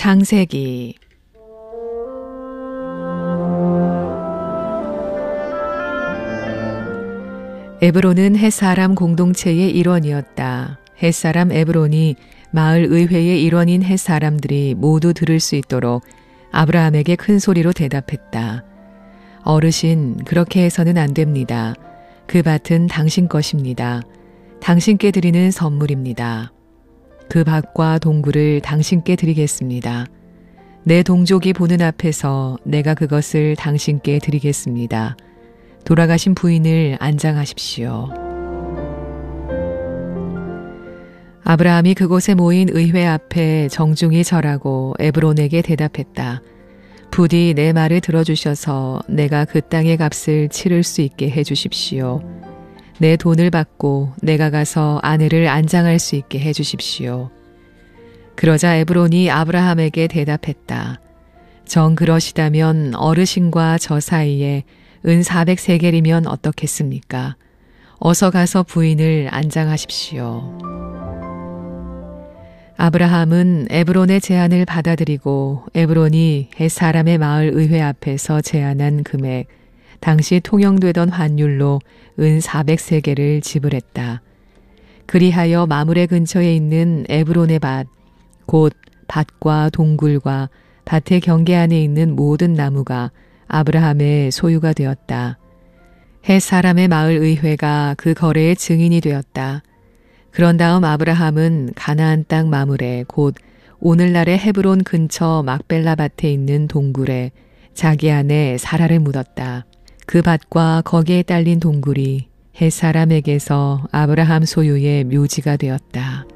창세기. 에브론은 헷사람 공동체의 일원이었다. 헷사람 에브론이 마을 의회의 일원인 헷사람들이 모두 들을 수 있도록 아브라함에게 큰 소리로 대답했다. 어르신, 그렇게 해서는 안 됩니다. 그 밭은 당신 것입니다. 당신께 드리는 선물입니다. 그 밭과 동굴을 당신께 드리겠습니다. 내 동족이 보는 앞에서 내가 그것을 당신께 드리겠습니다. 돌아가신 부인을 안장하십시오. 아브라함이 그곳에 모인 의회 앞에 정중히 절하고 에브론에게 대답했다. 부디 내 말을 들어주셔서 내가 그 땅의 값을 치를 수 있게 해주십시오. 내 돈을 받고 내가 가서 아내를 안장할 수 있게 해주십시오. 그러자 에브론이 아브라함에게 대답했다. 정 그러시다면 어르신과 저 사이에 은 400세겔이면 어떻겠습니까? 어서 가서 부인을 안장하십시오. 아브라함은 에브론의 제안을 받아들이고 에브론이 헷사람의 마을 의회 앞에서 제안한 금액, 당시 통용되던 환율로 은 400세겔을 지불했다. 그리하여 마므레 근처에 있는 에브론의 밭, 곧 밭과 동굴과 밭의 경계 안에 있는 모든 나무가 아브라함의 소유가 되었다. 헷사람의 마을 의회가 그 거래의 증인이 되었다. 그런 다음 아브라함은 가나안 땅 마므레 곧 오늘날의 헤브론 근처 막벨라 밭에 있는 동굴에 자기 아내 사라를 묻었다. 그 밭과 거기에 딸린 동굴이 헷사람에게서 아브라함 소유의 묘지가 되었다.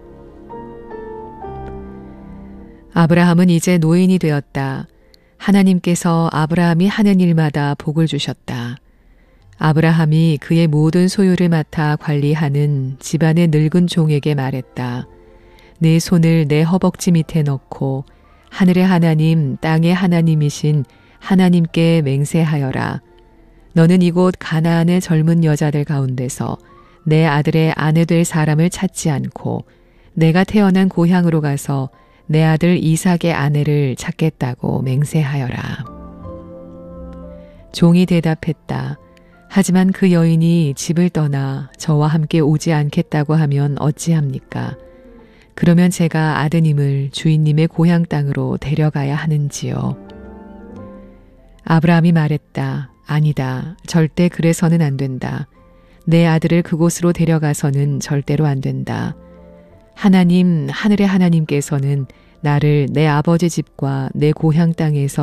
아브라함은 이제 노인이 되었다. 하나님께서 아브라함이 하는 일마다 복을 주셨다. 아브라함이 그의 모든 소유를 맡아 관리하는 집안의 늙은 종에게 말했다. 내 손을 내 허벅지 밑에 넣고 하늘의 하나님, 땅의 하나님이신 하나님께 맹세하여라. 너는 이곳 가나안의 젊은 여자들 가운데서 내 아들의 아내 될 사람을 찾지 않고 내가 태어난 고향으로 가서 내 아들 이삭의 아내를 찾겠다고 맹세하여라. 종이 대답했다. 하지만 그 여인이 집을 떠나 저와 함께 오지 않겠다고 하면 어찌합니까? 그러면 제가 아드님을 주인님의 고향 땅으로 데려가야 하는지요? 아브라함이 말했다. 아니다. 절대 그래서는 안 된다. 내 아들을 그곳으로 데려가서는 절대로 안 된다. 하나님, 하늘의 하나님께서는 나를 내 아버지 집과 내 고향 땅에서